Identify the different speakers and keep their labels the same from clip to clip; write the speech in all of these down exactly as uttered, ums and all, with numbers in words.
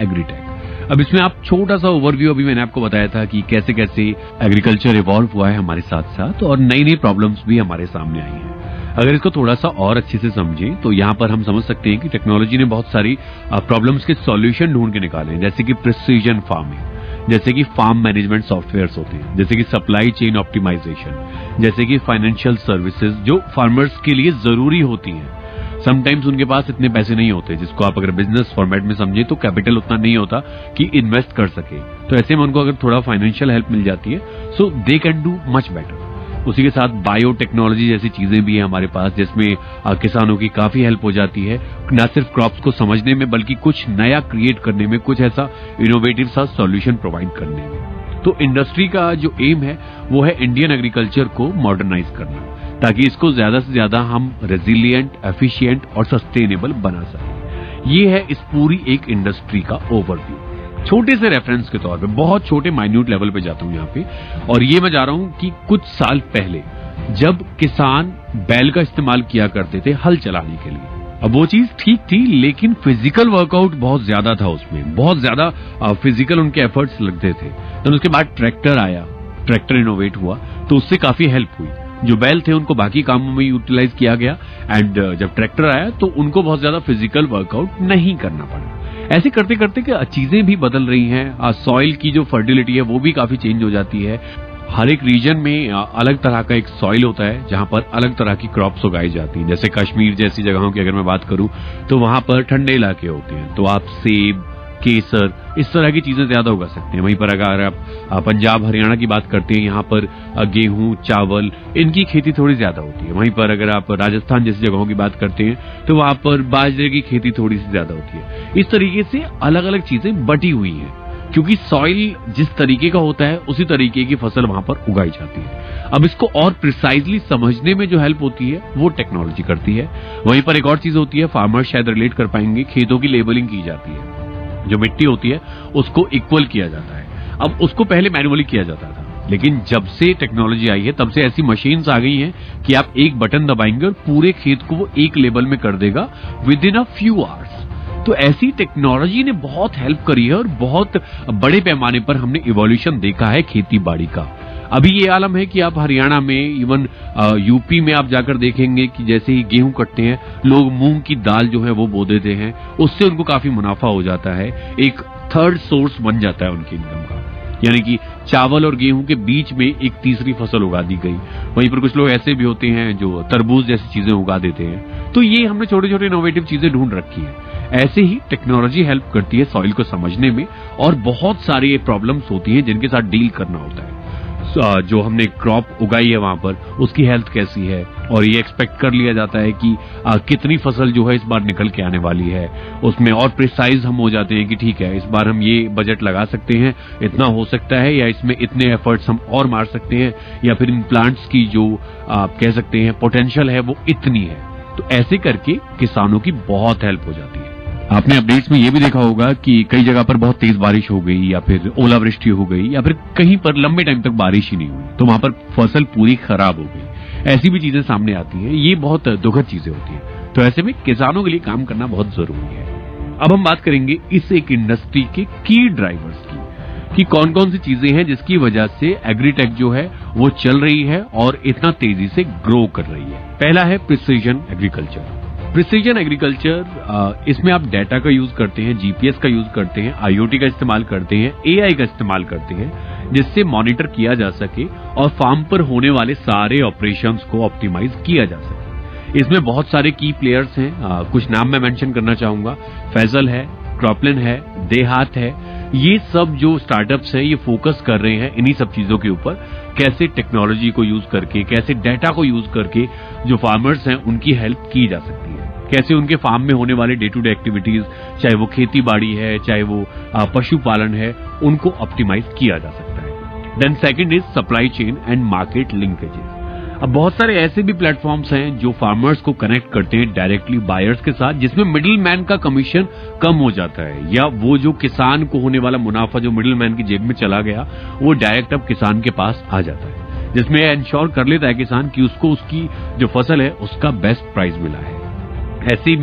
Speaker 1: Agritech. अब इसमें आप छोटा सा ओवरव्यू, अभी मैंने आपको बताया था कि कैसे कैसे एग्रीकल्चर इवॉल्व हुआ है हमारे साथ साथ और नई नई प्रॉब्लम्स भी हमारे सामने आई हैं। अगर इसको थोड़ा सा और अच्छे से समझें तो यहाँ पर हम समझ सकते हैं कि टेक्नोलॉजी ने बहुत सारी प्रॉब्लम्स के सॉल्यूशन ढूंढ के निकाले हैं, जैसे कि प्रिसीजन फार्मिंग, जैसे कि फार्म मैनेजमेंट सॉफ्टवेयर्स होते हैं, जैसे कि सप्लाई चेन ऑप्टिमाइजेशन, जैसे कि फाइनेंशियल सर्विसेज जो फार्मर्स के लिए जरूरी होती हैं। समटाइम्स उनके पास इतने पैसे नहीं होते, जिसको आप अगर बिजनेस फॉर्मेट में समझे तो कैपिटल उतना नहीं होता कि इन्वेस्ट कर सके, तो ऐसे में उनको अगर थोड़ा फाइनेंशियल हेल्प मिल जाती है सो they can do much better. उसी के साथ बायोटेक्नोलॉजी जैसी चीजें भी है हमारे पास, जिसमें किसानों की काफी हेल्प हो जाती है, न सिर्फ क्रॉप्स को समझने में बल्कि कुछ नया क्रिएट करने में, कुछ ऐसा इनोवेटिव सा सॉल्यूशन प्रोवाइड करने में। तो इंडस्ट्री का जो एम है वो है इंडियन एग्रीकल्चर को मॉडर्नाइज करना, ताकि इसको ज्यादा से ज्यादा हम रेजिलिएंट, एफिशिएंट और सस्टेनेबल बना सकें। ये है इस पूरी एक इंडस्ट्री का ओवरव्यू। छोटे से रेफरेंस के तौर पे, बहुत छोटे माइन्यूट लेवल पे जाता हूं यहाँ पे, और ये मैं जा रहा हूं कि कुछ साल पहले जब किसान बैल का इस्तेमाल किया करते थे हल चलाने के लिए, अब वो चीज ठीक थी लेकिन फिजिकल वर्कआउट बहुत ज्यादा था, उसमें बहुत ज्यादा फिजिकल उनके एफर्ट्स लगते थे। तो उसके बाद ट्रैक्टर आया, ट्रैक्टर इनोवेट हुआ तो उससे काफी हेल्प हुई। जो बैल थे उनको बाकी कामों में यूटिलाइज किया गया, एंड जब ट्रैक्टर आया तो उनको बहुत ज्यादा फिजिकल वर्कआउट नहीं करना पड़ा। ऐसे करते करते कि चीजें भी बदल रही हैं, सॉइल की जो फर्टिलिटी है वो भी काफी चेंज हो जाती है। हर एक रीजन में अलग तरह का एक सॉइल होता है जहां पर अलग तरह की क्रॉप्स उगाई जाती हैं। जैसे कश्मीर जैसी जगहों की अगर मैं बात करूं तो वहां पर ठंडे इलाके होते हैं, तो आप सेब, केसर, इस तरह की चीजें ज्यादा उगा सकते हैं। वहीं पर अगर आप पंजाब हरियाणा की बात करते हैं, यहाँ पर गेहूं, चावल, इनकी खेती थोड़ी ज्यादा होती है। वहीं पर अगर आप राजस्थान जैसी जगहों की बात करते हैं तो वहां पर बाजरे की खेती थोड़ी सी ज्यादा होती है। इस तरीके से अलग अलग चीजें बटी हुई हैं, क्योंकि सॉइल जिस तरीके का होता है उसी तरीके की फसल वहां पर उगाई जाती है। अब इसको और प्रिसाइजली समझने में जो हेल्प होती है वो टेक्नोलॉजी करती है। वहीं पर एक और चीज होती है, फार्मर शायद रिलेट कर पाएंगे, खेतों की लेबलिंग की जाती है। जो मिट्टी होती है उसको इक्वल किया जाता है। अब उसको पहले मैन्युअली किया जाता था, लेकिन जब से टेक्नोलॉजी आई है तब से ऐसी मशीन्स आ गई हैं कि आप एक बटन दबाएंगे और पूरे खेत को वो एक लेबल में कर देगा with in a few hours. तो ऐसी टेक्नोलॉजी ने बहुत हेल्प करी है और बहुत बड़े पैमाने पर हमने इवोल्यूशन देखा है खेती बाड़ी का। अभी ये आलम है कि आप हरियाणा में, इवन यूपी में आप जाकर देखेंगे कि जैसे ही गेहूं कटते हैं लोग मूंग की दाल जो है वो बो देते हैं, उससे उनको काफी मुनाफा हो जाता है, एक थर्ड सोर्स बन जाता है उनकी इनकम का। यानी कि चावल और गेहूं के बीच में एक तीसरी फसल उगा दी गई। वहीं पर कुछ लोग ऐसे भी होते हैं जो तरबूज जैसी चीजें उगा देते हैं। तो ये हमने छोटे छोटे इनोवेटिव चीजें ढूंढ रखी है। ऐसे ही टेक्नोलॉजी हेल्प करती है सॉइल को समझने में, और बहुत सारी प्रॉब्लम्स होती हैं जिनके साथ डील करना होता है। जो हमने क्रॉप उगाई है वहां पर उसकी हेल्थ कैसी है, और ये एक्सपेक्ट कर लिया जाता है कि आ, कितनी फसल जो है इस बार निकल के आने वाली है। उसमें और प्रिसाइज हम हो जाते हैं कि ठीक है इस बार हम ये बजट लगा सकते हैं, इतना हो सकता है, या इसमें इतने एफर्ट्स हम और मार सकते हैं, या फिर इन प्लांट्स की जो आप कह सकते हैं पोटेंशियल है वो इतनी है। तो ऐसे करके किसानों की बहुत हेल्प हो जाती है। आपने अपडेट्स में ये भी देखा होगा कि कई जगह पर बहुत तेज बारिश हो गई, या फिर ओलावृष्टि हो गई, या फिर कहीं पर लंबे टाइम तक बारिश ही नहीं हुई, तो वहां पर फसल पूरी खराब हो गई। ऐसी भी चीजें सामने आती हैं, ये बहुत दुखद चीजें होती हैं। तो ऐसे में किसानों के लिए काम करना बहुत जरूरी है। अब हम बात करेंगे इस एक इंडस्ट्री के की ड्राइवर्स की, कि कौन कौन सी चीजें हैं जिसकी वजह से एग्रीटेक जो है वो चल रही है और इतना तेजी से ग्रो कर रही है। पहला है प्रिसीजन एग्रीकल्चर। प्रिसीजन एग्रीकल्चर, इसमें आप डाटा का यूज करते हैं, जीपीएस का यूज करते हैं, आईओटी का इस्तेमाल करते हैं, एआई का इस्तेमाल करते हैं, जिससे मॉनिटर किया जा सके और फार्म पर होने वाले सारे ऑपरेशंस को ऑप्टिमाइज किया जा सके। इसमें बहुत सारे की प्लेयर्स हैं, आ, कुछ नाम मैं मेंशन करना चाहूंगा। फैजल है, क्रॉपलिन है, देहात है, ये सब जो स्टार्टअप्स हैं ये फोकस कर रहे हैं इन्हीं सब चीजों के ऊपर, कैसे टेक्नोलॉजी को यूज करके, कैसे डाटा को यूज करके जो फार्मर्स हैं उनकी हेल्प की जा सकती है, कैसे उनके फार्म में होने वाले डे टू डे एक्टिविटीज, चाहे वो खेती बाड़ी है, चाहे वो पशुपालन है, उनको ऑप्टिमाइज किया जा सकता है। Then second is supply chain and market linkages. अब बहुत सारे ऐसे भी प्लेटफॉर्म्स हैं जो फार्मर्स को कनेक्ट करते हैं डायरेक्टली बायर्स के साथ, जिसमें मिडिल मैन का कमीशन कम हो जाता है, या वो जो किसान को होने वाला मुनाफा जो मिडिल मैन की जेब में चला गया वो डायरेक्ट अब किसान के पास आ जाता है, जिसमें इंश्योर कर लेता है किसान कि उसको उसकी जो फसल है उसका बेस्ट प्राइस मिला है। ऐसे में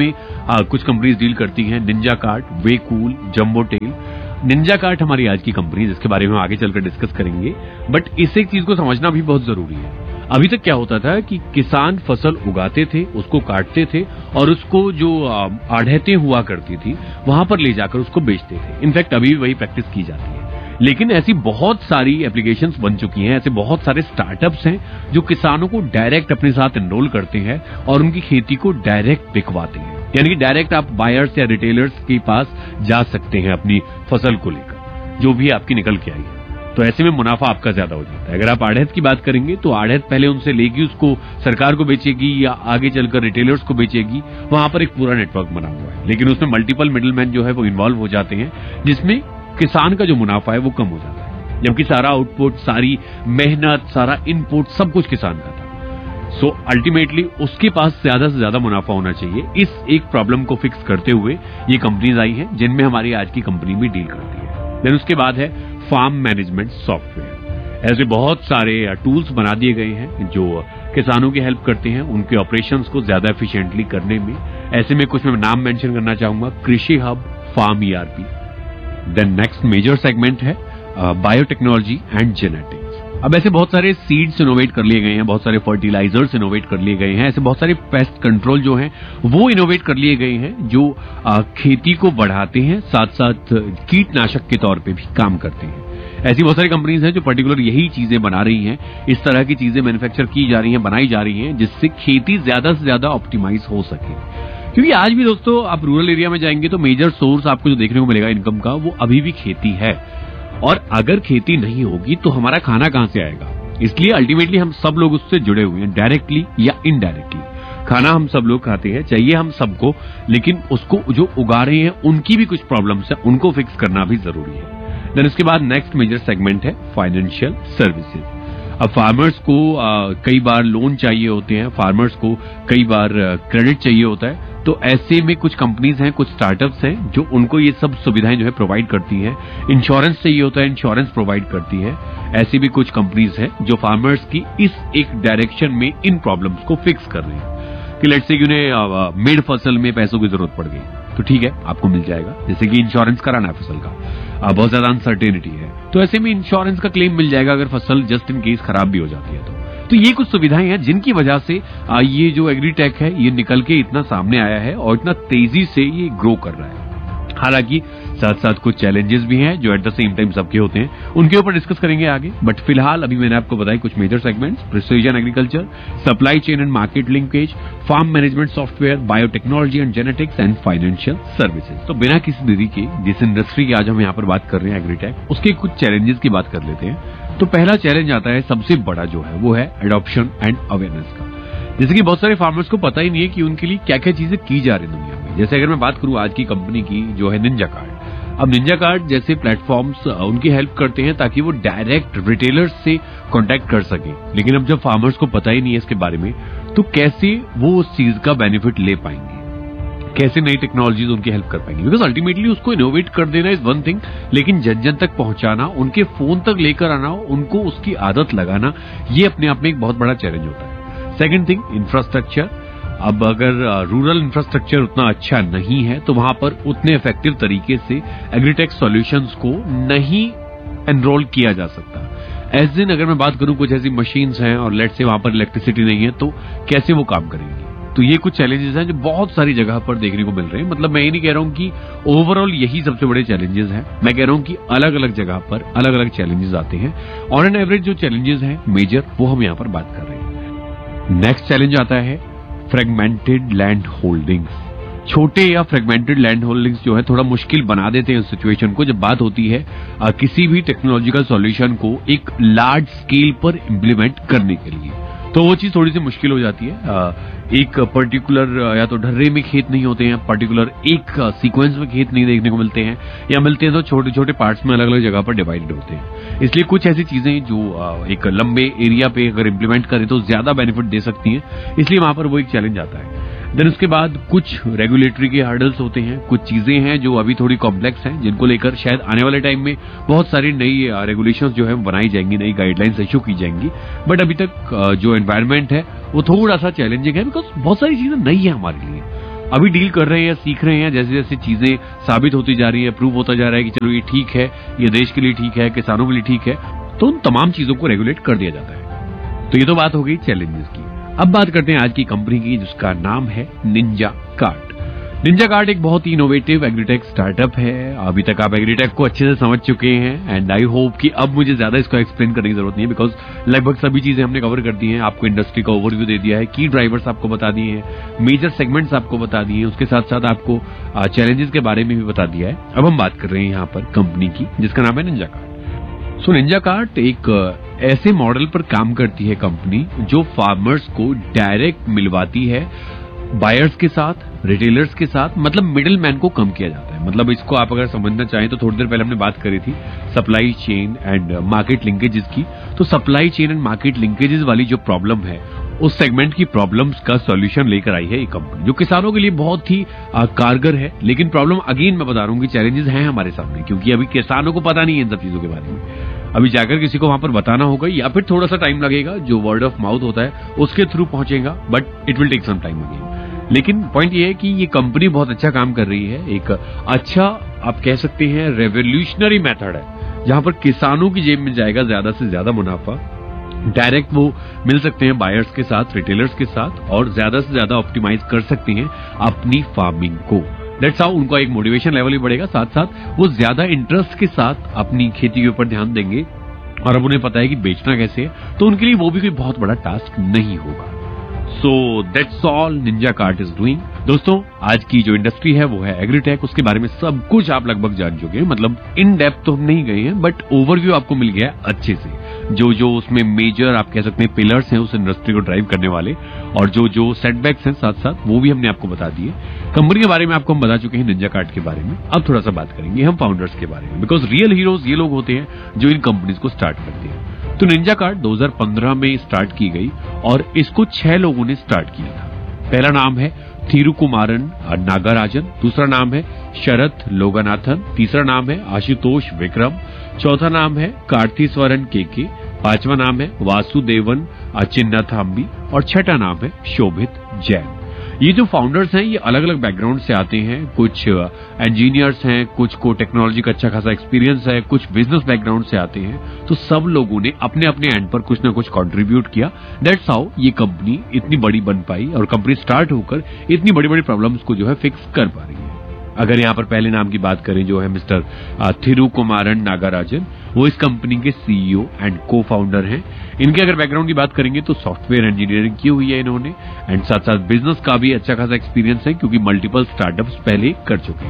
Speaker 1: आ, कुछ कंपनीज डील करती हैं, Ninja cart, वेकूल, jumbo tell. Ninja cart हमारी आज की कंपनी, जिसके बारे में हम आगे चलकर डिस्कस करेंगे। बट इस एक चीज को समझना भी बहुत जरूरी है। अभी तक क्या होता था कि किसान फसल उगाते थे, उसको काटते थे और उसको जो आढ़तें हुआ करती थी वहां पर ले जाकर उसको बेचते थे। इनफैक्ट अभी भी वही प्रैक्टिस की जाती है। लेकिन ऐसी बहुत सारी एप्लीकेशंस बन चुकी हैं, ऐसे बहुत सारे स्टार्टअप्स हैं जो किसानों को डायरेक्ट अपने साथ एनरोल करते हैं और उनकी खेती को डायरेक्ट बिकवाते हैं। यानी कि डायरेक्ट आप बायर्स या रिटेलर्स के पास जा सकते हैं अपनी फसल को लेकर, जो भी आपकी निकल के आई है। तो ऐसे में मुनाफा आपका ज्यादा हो जाता है। अगर आप आढ़त की बात करेंगे तो आढ़त पहले उनसे लेगी, उसको सरकार को बेचेगी या आगे चलकर रिटेलर्स को बेचेगी। वहां पर एक पूरा नेटवर्क बना हुआ है, लेकिन उसमें मल्टीपल मिडलमैन जो है वो इन्वॉल्व हो जाते हैं, जिसमें किसान का जो मुनाफा है वो कम हो जाता है, जबकि सारा आउटपुट, सारी मेहनत, सारा इनपुट सब कुछ किसान का था। सो अल्टीमेटली उसके पास ज्यादा से ज्यादा मुनाफा होना चाहिए। इस एक प्रॉब्लम को फिक्स करते हुए ये कंपनीज आई हैं, जिनमें हमारी आज की कंपनी भी डील करती है। देन उसके बाद है फार्म मैनेजमेंट सॉफ्टवेयर। ऐसे बहुत सारे टूल्स बना दिए गए हैं जो किसानों की हेल्प करते हैं उनके ऑपरेशंस को ज्यादा एफिशिएंटली करने में। ऐसे में कुछ मैं नाम मेंशन करना चाहूंगा, कृषि hub, farm ERP. Then next major segment है बायोटेक्नोलॉजी एंड जेनेटिक्स। अब ऐसे बहुत सारे सीड्स इनोवेट कर लिए गए हैं, बहुत सारे फर्टिलाइजर्स इनोवेट कर लिए गए हैं, ऐसे बहुत सारे पेस्ट कंट्रोल जो हैं वो इनोवेट कर लिए गए हैं जो आ, खेती को बढ़ाते हैं, साथ साथ कीटनाशक के तौर पे भी काम करते हैं। ऐसी बहुत सारी कंपनीज हैं जो पर्टिकुलर यही चीजें बना रही हैं, इस तरह की चीजें मैन्युफैक्चर की जा रही हैं, बनाई जा रही हैं, जिससे खेती ज्यादा से ज्यादा ऑप्टिमाइज हो सके। क्योंकि आज भी दोस्तों आप रूरल एरिया में जाएंगे तो मेजर सोर्स आपको जो देखने को मिलेगा इनकम का, वो अभी भी खेती है। और अगर खेती नहीं होगी तो हमारा खाना कहां से आएगा? इसलिए अल्टीमेटली हम सब लोग उससे जुड़े हुए हैं, डायरेक्टली या इनडायरेक्टली। खाना हम सब लोग खाते हैं, चाहिए हम सबको, लेकिन उसको जो उगा रहे हैं उनकी भी कुछ प्रॉब्लम्स है, उनको फिक्स करना भी जरूरी है। देन उसके बाद नेक्स्ट मेजर सेगमेंट है फाइनेंशियल सर्विसेज। अब फार्मर्स को आ, कई बार लोन चाहिए होते हैं, फार्मर्स को कई बार क्रेडिट चाहिए होता है, तो ऐसे में कुछ कंपनीज हैं, कुछ स्टार्टअप्स हैं जो उनको ये सब सुविधाएं जो है प्रोवाइड करती हैं। इंश्योरेंस चाहिए होता है, इंश्योरेंस प्रोवाइड करती है। ऐसी भी कुछ कंपनीज हैं जो फार्मर्स की इस एक डायरेक्शन में इन प्रॉब्लम्स को फिक्स कर रहे हैं कि लेट्स से कि उन्हें मिड फसल में पैसों की जरूरत पड़ गई तो ठीक है, आपको मिल जाएगा। जैसे कि इंश्योरेंस कराना है फसल का, आ, बहुत ज्यादा अनसर्टेनिटी है, तो ऐसे में इंश्योरेंस का क्लेम मिल जाएगा अगर फसल जस्ट इन केस खराब भी हो जाती है तो। तो ये कुछ सुविधाएं हैं जिनकी वजह से आ, ये जो एग्रीटेक है ये निकल के इतना सामने आया है और इतना तेजी से ये ग्रो कर रहा है। हालांकि साथ साथ कुछ चैलेंजेस भी हैं जो एट द सेम टाइम सबके होते हैं, उनके ऊपर डिस्कस करेंगे आगे। बट फिलहाल अभी मैंने आपको बताया कुछ major segments, precision agriculture, supply chain and market linkage, farm management software, biotechnology and genetics and financial services. तो बिना किसी देरी के जिस इंडस्ट्री की आज हम यहाँ पर बात कर रहे हैं एग्रीटेक, उसके कुछ चैलेंजेस की बात कर लेते हैं। तो पहला चैलेंज आता है सबसे बड़ा जो है वो है एडॉप्शन एंड अवेयरनेस का। जैसे कि बहुत सारे फार्मर्स को पता ही नहीं है कि उनके लिए क्या क्या चीजें की जा रही दुनिया में। जैसे अगर मैं बात करूं आज की कंपनी की जो है निंजा कार्ट, अब निंजा कार्ट जैसे प्लेटफॉर्म्स उनकी हेल्प करते हैं ताकि वो डायरेक्ट रिटेलर्स से कांटेक्ट कर सके। लेकिन अब जब फार्मर्स को पता ही नहीं है इसके बारे में, तो कैसे वो उस चीज का बेनिफिट ले पाएंगे, कैसे नई टेक्नोलॉजीज उनकी हेल्प कर पाएंगे? बिकॉज अल्टीमेटली उसको इनोवेट कर देना इज वन थिंग, लेकिन जन जन तक पहुंचाना, उनके फोन तक लेकर आना, उनको उसकी आदत लगाना, ये अपने आप में एक बहुत बड़ा चैलेंज होता है। Second thing, infrastructure. अब अगर रूरल इंफ्रास्ट्रक्चर उतना अच्छा नहीं है तो वहां पर उतने इफेक्टिव तरीके से एग्रीटेक सॉल्यूशंस को नहीं एनरोल किया जा सकता। एज दिन अगर मैं बात करूं कुछ ऐसी मशीन्स हैं और लेट से वहां पर इलेक्ट्रिसिटी नहीं है तो कैसे वो काम करेंगी? तो ये कुछ चैलेंजेस हैं जो बहुत सारी जगह पर देखने को मिल रहे हैं। मतलब मैं ये नहीं कह रहा हूं कि ओवरऑल यही सबसे बड़े चैलेंजेस हैं, मैं कह रहा हूं कि अलग अलग जगह पर अलग अलग चैलेंजेस आते हैं। ऑन एन एवरेज जो चैलेंजेस हैं मेजर, वो हम यहाँ पर बात कर रहे हैं। नेक्स्ट चैलेंज आता है फ्रेगमेंटेड लैंड होल्डिंग्स। छोटे या फ्रेगमेंटेड लैंड होल्डिंग्स जो है थोड़ा मुश्किल बना देते हैं सिचुएशन को जब बात होती है आ, किसी भी टेक्नोलॉजिकल सॉल्यूशन को एक लार्ज स्केल पर इम्प्लीमेंट करने के लिए। तो वो चीज थोड़ी सी मुश्किल हो जाती है। आ, एक पर्टिकुलर या तो ढर्रे में खेत नहीं होते हैं, पर्टिकुलर एक सीक्वेंस में खेत नहीं देखने को मिलते हैं, या मिलते हैं तो छोटे छोटे पार्ट्स में अलग अलग जगह पर डिवाइडेड होते हैं। इसलिए कुछ ऐसी चीजें जो एक लंबे एरिया पे अगर इम्प्लीमेंट करें तो ज्यादा बेनिफिट दे सकती हैं, इसलिए वहां पर वो एक चैलेंज आता है। देन उसके बाद कुछ रेगुलेटरी के हर्डल्स होते हैं, कुछ चीजें हैं जो अभी थोड़ी कॉम्प्लेक्स हैं, जिनको लेकर शायद आने वाले टाइम में बहुत सारी नई रेगुलेशंस जो है बनाई जाएंगी, नई गाइडलाइंस इशू की जाएंगी। बट अभी तक जो एनवायरनमेंट है वो थोड़ा सा चैलेंजिंग है, बिकॉज बहुत सारी चीजें नई है हमारे लिए। अभी डील कर रहे हैं या सीख रहे हैं, जैसे जैसे चीजें साबित होती जा रही है, प्रूव होता जा रहा है कि चलो ये ठीक है, ये देश के लिए ठीक है, किसानों के लिए ठीक है, तो उन तमाम चीजों को रेगुलेट कर दिया जाता है। तो ये तो बात हो गई चैलेंजेस की। अब बात करते हैं आज की कंपनी की, जिसका नाम है निंजा कार्ट। निंजा कार्ट एक बहुत ही इनोवेटिव एग्रीटेक स्टार्टअप है। अभी तक आप एग्रीटेक को अच्छे से समझ चुके हैं एंड आई होप कि अब मुझे ज्यादा इसको एक्सप्लेन करने की जरूरत नहीं है, बिकॉज लगभग सभी चीजें हमने कवर कर दी हैं। आपको इंडस्ट्री का ओवरव्यू दे दिया है, की ड्राइवर्स आपको बता दिए हैं, मेजर सेगमेंट्स आपको बता दिए हैं, उसके साथ साथ आपको चैलेंजेस के बारे में भी बता दिया है। अब हम बात कर रहे हैं यहाँ पर कंपनी की, जिसका नाम है निंजा कार्ट। सो निंजा कार्ट एक ऐसे मॉडल पर काम करती है कंपनी जो फार्मर्स को डायरेक्ट मिलवाती है बायर्स के साथ, रिटेलर्स के साथ, मतलब मिडिल मैन को कम किया जाता है। मतलब इसको आप अगर समझना चाहें तो थोड़ी देर पहले हमने बात करी थी supply chain and market linkages की। तो supply chain and market linkages वाली जो प्रॉब्लम है, उस सेगमेंट की प्रॉब्लम्स का सॉल्यूशन लेकर आई है ये कंपनी, जो किसानों के लिए बहुत ही कारगर है। लेकिन प्रॉब्लम अगेन मैं बता रहा हूँ कि चैलेंजेस हैं हमारे सामने, क्योंकि अभी किसानों को पता नहीं है इन सब चीजों के बारे में। अभी जाकर किसी को वहां पर बताना होगा या फिर थोड़ा सा टाइम लगेगा, जो वर्ड ऑफ माउथ होता है उसके थ्रू पहुंचेगा, but it will take some time again. लेकिन पॉइंट ये है कि ये कंपनी बहुत अच्छा काम कर रही है। एक अच्छा आप कह सकते हैं रेवोल्यूशनरी मेथड है, जहां पर किसानों की जेब में जाएगा ज्यादा से ज्यादा मुनाफा, डायरेक्ट वो मिल सकते हैं बायर्स के साथ, रिटेलर्स के साथ, और ज्यादा से ज्यादा ऑप्टिमाइज कर सकते हैं अपनी फार्मिंग को। दैट्स हाउ उनका एक मोटिवेशन लेवल भी बढ़ेगा, साथ साथ वो ज्यादा इंटरेस्ट के साथ अपनी खेती के ऊपर ध्यान देंगे। और अब उन्हें पता है कि बेचना कैसे है, तो उनके लिए वो भी कोई बहुत बड़ा टास्क नहीं होगा। So that's all Ninja cart is doing. दोस्तों, आज की जो इंडस्ट्री है वो है एग्रीटेक। उसके बारे में सब कुछ आप लगभग जान चुके हैं, मतलब इन डेप्थ तो हम नहीं गए हैं, बट ओवरव्यू आपको मिल गया है अच्छे से। जो जो उसमें मेजर आप कह सकते हैं पिलर्स हैं उस इंडस्ट्री को ड्राइव करने वाले, और जो जो सेटबैक्स हैं साथ साथ वो भी हमने आपको बता दिए। कंपनी के बारे में आपको हम बता चुके हैं, निंजा कार्ट के बारे में। अब थोड़ा सा बात करेंगे हम फाउंडर्स के बारे में, बिकॉज रियल हीरोज ये लोग होते हैं जो इन कंपनीज को स्टार्ट करते हैं। तो निंजा कार्ट दो हज़ार पंद्रह में स्टार्ट की गई और इसको छह लोगों ने स्टार्ट किया था। पहला नाम है थिरुकुमारन नागराजन, दूसरा नाम है शरत लोगनाथन, तीसरा नाम है आशुतोष विक्रम, चौथा नाम है कार्तिस्वरन केके, पांचवा नाम है वासुदेवन चिन्नाथाम्बी और छठा नाम है शोभित जैन। ये जो फाउंडर्स हैं ये अलग अलग बैकग्राउंड से आते हैं। कुछ इंजीनियर्स हैं, कुछ को टेक्नोलॉजी का अच्छा खासा एक्सपीरियंस है, कुछ बिजनेस बैकग्राउंड से आते हैं। तो सब लोगों ने अपने अपने एंड पर कुछ ना कुछ कंट्रीब्यूट किया। दैट्स हाउ ये कंपनी इतनी बड़ी बन पाई और कंपनी स्टार्ट होकर इतनी बड़ी बड़ी प्रॉब्लम्स को जो है फिक्स कर पा रही है। अगर यहाँ पर पहले नाम की बात करें जो है मिस्टर थिरुकुमारन नागराजन, वो इस कंपनी के सीईओ एंड को फाउंडर हैं। इनके अगर बैकग्राउंड की बात करेंगे तो सॉफ्टवेयर इंजीनियरिंग की हुई है इन्होंने, एंड साथ साथ बिजनेस का भी अच्छा खासा एक्सपीरियंस है, क्योंकि मल्टीपल स्टार्टअप्स पहले कर चुके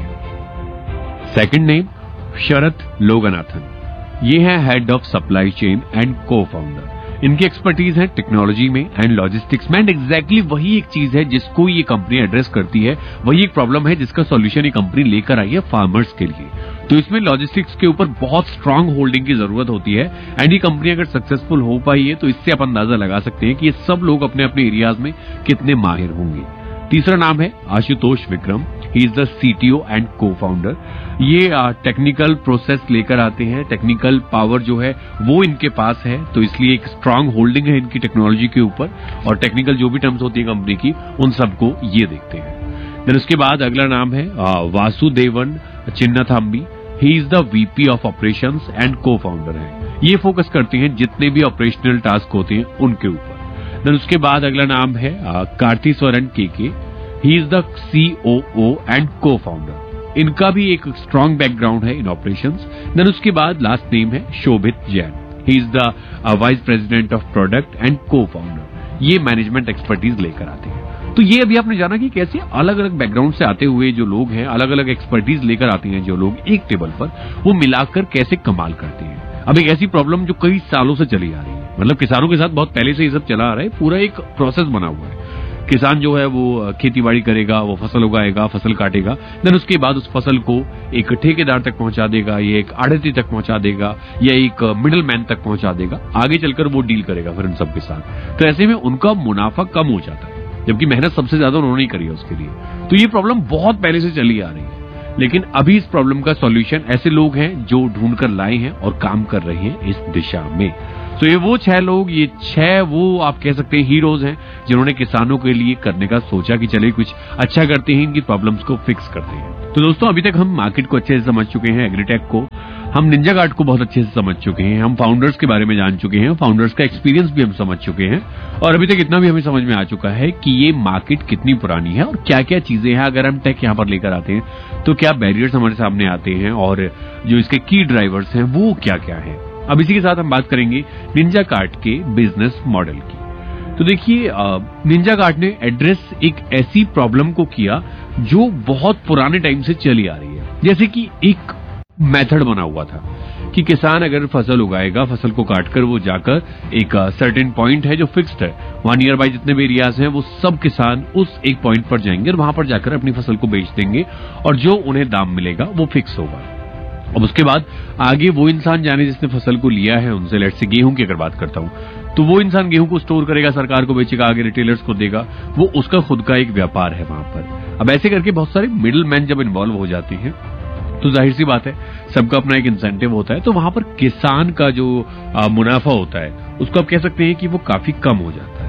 Speaker 1: हैं। सेकंड नेम शरत लोगनाथन, ये है head of supply chain and को फाउंडर। इनकी एक्सपर्टीज है टेक्नोलॉजी में एंड लॉजिस्टिक्स में, एंड एग्जैक्टली वही एक चीज है जिसको ये कंपनी एड्रेस करती है, वही एक प्रॉब्लम है जिसका सॉल्यूशन ये कंपनी लेकर आई है फार्मर्स के लिए। तो इसमें लॉजिस्टिक्स के ऊपर बहुत स्ट्रांग होल्डिंग की जरूरत होती है, एंड ये कंपनी अगर सक्सेसफुल हो पाई है तो इससे आप अंदाजा लगा सकते हैं कि ये सब लोग अपने अपने एरियाज में कितने माहिर होंगे। तीसरा नाम है Ashutosh Vikram, he is the CTO and को फाउंडर। ये टेक्निकल प्रोसेस लेकर आते हैं, टेक्निकल पावर जो है वो इनके पास है, तो इसलिए एक स्ट्रांग होल्डिंग है इनकी टेक्नोलॉजी के ऊपर, और टेक्निकल जो भी टर्म्स होती है कंपनी की उन सबको ये देखते हैं। देन उसके बाद अगला नाम है Vasudevan चिन्नाथाम्बी, he is the VP of operations and को फाउंडर है। ये फोकस करते हैं जितने भी ऑपरेशनल टास्क होते हैं उनके ऊपर। देन उसके बाद अगला नाम है कार्तिस्वरन KK, he is the COO and को फाउंडर। इनका भी एक स्ट्रांग बैकग्राउंड है इन ऑपरेशंस। देन उसके बाद लास्ट नेम है Shobhit Jain, he is the vice president of product and को फाउंडर। ये मैनेजमेंट एक्सपर्टीज लेकर आते हैं। तो ये अभी आपने जाना कि कैसे अलग अलग बैकग्राउंड से आते हुए जो लोग हैं, अलग अलग एक्सपर्टीज लेकर आते हैं जो लोग एक टेबल पर, वो मिलाकर कैसे कमाल करते हैं। अब एक ऐसी प्रॉब्लम जो कई सालों से चली आ रही है, मतलब किसानों के साथ बहुत पहले से ये सब चला आ रहा है, पूरा एक प्रोसेस बना हुआ है। किसान जो है वो खेती बाड़ी करेगा, वो फसल उगाएगा, फसल काटेगा, देन उसके बाद उस फसल को एक ठेकेदार तक पहुंचा देगा, या एक आढ़ती तक पहुंचा देगा, या एक मिडिल मैन तक पहुंचा देगा। आगे चलकर वो डील करेगा फिर इन सबके साथ। तो ऐसे में उनका मुनाफा कम हो जाता है, जबकि मेहनत सबसे ज्यादा उन्होंने ही करी है उसके लिए। तो ये प्रॉब्लम बहुत पहले से चली आ रही है, लेकिन अभी इस प्रॉब्लम का सॉल्यूशन ऐसे लोग हैं जो ढूंढ कर लाए हैं और काम कर रहे हैं इस दिशा में। तो ये वो छह लोग, ये छह वो आप कह सकते हैं हीरोज हैं जिन्होंने किसानों के लिए करने का सोचा कि चले कुछ अच्छा करते हैं, इनकी प्रॉब्लम्स को फिक्स करते हैं। तो दोस्तों अभी तक हम मार्केट को अच्छे से समझ चुके हैं, एग्रीटेक को, हम निंजा कार्ड को बहुत अच्छे से समझ चुके हैं, हम फाउंडर्स के बारे में जान चुके हैं, फाउंडर्स का एक्सपीरियंस भी हम समझ चुके हैं, और अभी तक इतना भी हमें समझ में आ चुका है कि ये मार्केट कितनी पुरानी है और क्या क्या चीजें हैं अगर हम टेक यहाँ पर लेकर आते हैं तो क्या बैरियर्स हमारे सामने आते हैं और जो इसके की ड्राइवर्स हैं वो क्या क्या है। अब इसी के साथ हम बात करेंगे निंजा कार्ड के बिजनेस मॉडल की। तो देखिए, निंजा कार्ड ने एड्रेस एक ऐसी प्रॉब्लम को किया जो बहुत पुराने टाइम से चली आ रही है। जैसे कि एक मेथड बना हुआ था कि किसान अगर फसल उगाएगा, फसल को काटकर वो जाकर एक सर्टेन पॉइंट है जो फिक्स्ड है, वहां नियर बाय जितने भी एरियाज हैं वो सब किसान उस एक पॉइंट पर जाएंगे और वहां पर जाकर अपनी फसल को बेच देंगे और जो उन्हें दाम मिलेगा वो फिक्स होगा। अब उसके बाद आगे वो इंसान जाने जिसने फसल को लिया है उनसे, लेट से गेहूं की अगर बात करता हूं, तो वो इंसान गेहूं को स्टोर करेगा, सरकार को बेचेगा, आगे रिटेलर्स को देगा, वो उसका खुद का एक व्यापार है वहां पर। अब ऐसे करके बहुत सारे मिडिल मैन जब इन्वॉल्व हो जाते हैं तो जाहिर सी बात है सबका अपना एक इंसेंटिव होता है, तो वहां पर किसान का जो आ, मुनाफा होता है उसको आप कह सकते हैं कि वो काफी कम हो जाता है।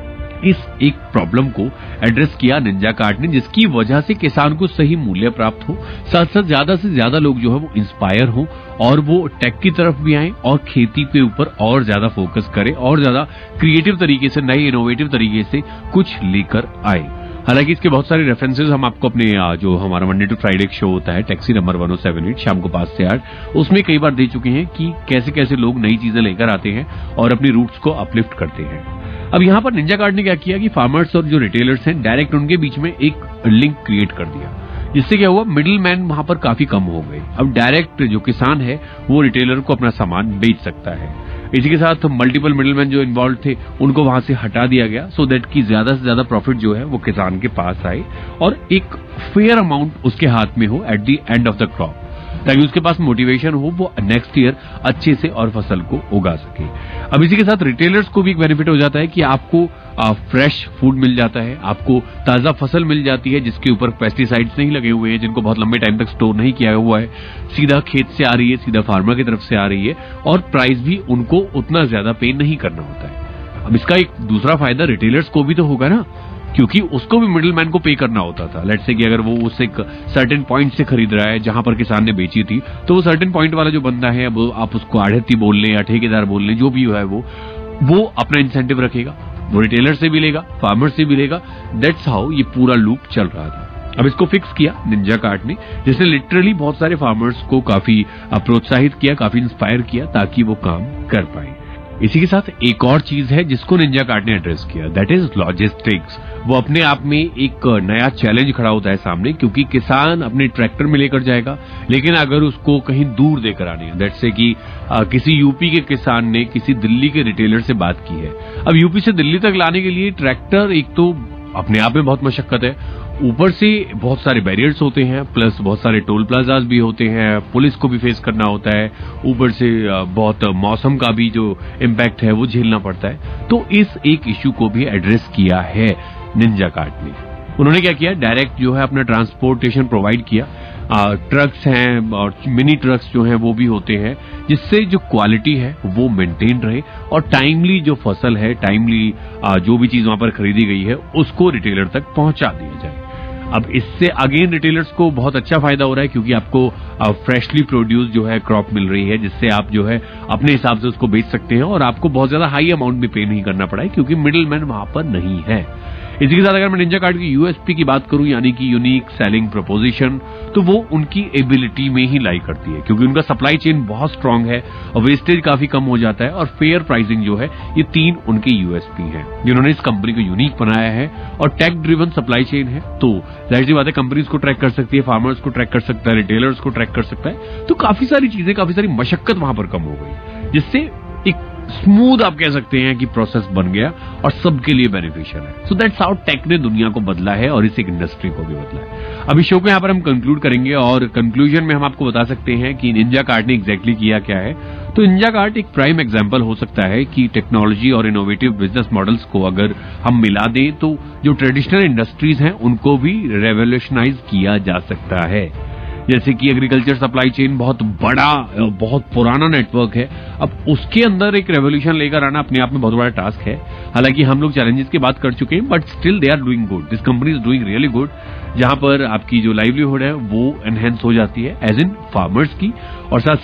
Speaker 1: इस एक प्रॉब्लम को एड्रेस किया निंजा कार्ड ने, जिसकी वजह से किसान को सही मूल्य प्राप्त हो, साथ साथ ज्यादा से ज्यादा लोग जो है वो इंस्पायर हो और वो टेक की तरफ भी आए और खेती के ऊपर और ज्यादा फोकस करे और ज्यादा क्रिएटिव तरीके से, नए इनोवेटिव तरीके से कुछ लेकर आए। हालांकि इसके बहुत सारे रेफरेंसेस हम आपको अपने जो हमारा मंडे टू फ्राइडे शो होता है taxi number one O seven eight शाम को पांच से आठ, उसमें कई बार दे चुके हैं कि कैसे कैसे लोग नई चीजें लेकर आते हैं और अपनी रूट्स को अपलिफ्ट करते हैं। अब यहाँ पर निंजा कार्ड ने क्या किया कि फार्मर्स और जो रिटेलर्स हैं डायरेक्ट उनके बीच में एक लिंक क्रिएट कर दिया, जिससे क्या हुआ, मिडिल मैन वहां पर काफी कम हो गए। अब डायरेक्ट जो किसान है वो रिटेलर को अपना सामान बेच सकता है। इसी के साथ मल्टीपल मिडिलमैन जो इन्वॉल्व थे उनको वहां से हटा दिया गया, सो दैट कि ज्यादा से ज्यादा प्रॉफिट जो है वो किसान के पास आए और एक फेयर अमाउंट उसके हाथ में हो at the end of the crop, ताकि उसके पास मोटिवेशन हो वो नेक्स्ट ईयर अच्छे से और फसल को उगा सके। अब इसी के साथ रिटेलर्स को भी एक बेनिफिट हो जाता है कि आपको फ्रेश फूड मिल जाता है, आपको ताजा फसल मिल जाती है जिसके ऊपर पेस्टिसाइड्स नहीं लगे हुए हैं, जिनको बहुत लंबे टाइम तक स्टोर नहीं किया हुआ है, सीधा खेत से आ रही है, सीधा फार्मर की तरफ से आ रही है और प्राइस भी उनको उतना ज्यादा पे नहीं करना होता है। अब इसका एक दूसरा फायदा रिटेलर्स को भी तो होगा ना, क्योंकि उसको भी मिडिलमैन को पे करना होता था। लेट्स से कि अगर वो उस एक सर्टेन पॉइंट से खरीद रहा है जहां पर किसान ने बेची थी, तो वो सर्टेन पॉइंट वाला जो बंदा है, अब आप उसको आढ़ती बोल लें या ठेकेदार बोल लें, जो भी है वो वो अपना इंसेंटिव रखेगा, वो रिटेलर से भी लेगा, फार्मर से भी लेगा। दैट्स हाउ ये पूरा लूप चल रहा था। अब इसको फिक्स किया निंजा कार्ड ने, जिसने लिटरली बहुत सारे फार्मर्स को काफी प्रोत्साहित किया, काफी इंस्पायर किया ताकि वो काम कर पाए। इसी के साथ एक और चीज है जिसको निंजा कार्ड ने एड्रेस किया, दैट इज लॉजिस्टिक्स। वो अपने आप में एक नया चैलेंज खड़ा होता है सामने, क्योंकि किसान अपने ट्रैक्टर में लेकर जाएगा, लेकिन अगर उसको कहीं दूर देकर आने है, दैट से कि आ, किसी यूपी के किसान ने किसी दिल्ली के रिटेलर से बात की है, अब यूपी से दिल्ली तक लाने के लिए ट्रैक्टर एक तो अपने आप में बहुत मशक्कत है, ऊपर से बहुत सारे बैरियर्स होते हैं, प्लस बहुत सारे टोल प्लाजाज भी होते हैं, पुलिस को भी फेस करना होता है, ऊपर से बहुत मौसम का भी जो इम्पैक्ट है वो झेलना पड़ता है। तो इस एक इश्यू को भी एड्रेस किया है निंजा कार्ड ने। उन्होंने क्या किया, डायरेक्ट जो है अपना ट्रांसपोर्टेशन प्रोवाइड किया, आ, ट्रक्स हैं और मिनी ट्रक्स जो हैं वो भी होते हैं, जिससे जो क्वालिटी है वो मेंटेन रहे और टाइमली जो फसल है, टाइमली जो भी चीज वहां पर खरीदी गई है उसको रिटेलर तक पहुंचा दिया जाए। अब इससे अगेन रिटेलर्स को बहुत अच्छा फायदा हो रहा है, क्योंकि आपको फ्रेशली प्रोड्यूस जो है क्रॉप मिल रही है, जिससे आप जो है अपने हिसाब से उसको बेच सकते हैं और आपको बहुत ज्यादा हाई अमाउंट भी पे नहीं करना पड़ा है, क्योंकि मिडिल मैन वहां पर नहीं है। इसी के साथ अगर मैं निंजा कार्ड की यूएसपी की बात करूं, यानी कि यूनिक सेलिंग प्रोपोजिशन, तो वो उनकी एबिलिटी में ही लाई करती है, क्योंकि उनका सप्लाई चेन बहुत स्ट्रांग है और वेस्टेज काफी कम हो जाता है और फेयर प्राइसिंग जो है, ये तीन उनके यूएसपी हैं जिन्होंने इस कंपनी को यूनिक बनाया है। और टेक ड्रिवन सप्लाई चेन है, तो जाहिर सी बात है कंपनीज को ट्रैक कर सकती है, फार्मर्स को ट्रैक कर सकता है, रिटेलर्स को ट्रैक कर सकता है, तो काफी सारी चीजें, काफी सारी मशक्कत वहां पर कम हो गई, जिससे एक स्मूथ आप कह सकते हैं कि प्रोसेस बन गया और सबके लिए बेनिफिशियल है। सो दैट्स हाउ टेक ने दुनिया को बदला है और इस एक इंडस्ट्री को भी बदला है। अभी शो को यहाँ पर हम कंक्लूड करेंगे और कंक्लूजन में हम आपको बता सकते हैं कि निंजा कार्ड ने एग्जैक्टली किया क्या है। तो निंजा कार्ड एक प्राइम एग्जांपल हो सकता है कि टेक्नोलॉजी और इनोवेटिव बिजनेस मॉडल्स को अगर हम मिला दें तो जो ट्रेडिशनल इंडस्ट्रीज हैं उनको भी रेवोल्यूशनाइज किया जा सकता है। जैसे कि एग्रीकल्चर सप्लाई चेन बहुत बड़ा, बहुत पुराना नेटवर्क है। अब उसके अंदर एक रेवोल्यूशन लेकर आना अपने आप में बहुत बड़ा टास्क है। हालांकि हम लोग चैलेंजेस की बात कर चुके हैं, but still they are doing good, this company is doing really good, जहां पर आपकी जो लाइवलीहुड है वो एनहेंस हो जाती है एज इन फार्मर्स की, और साथ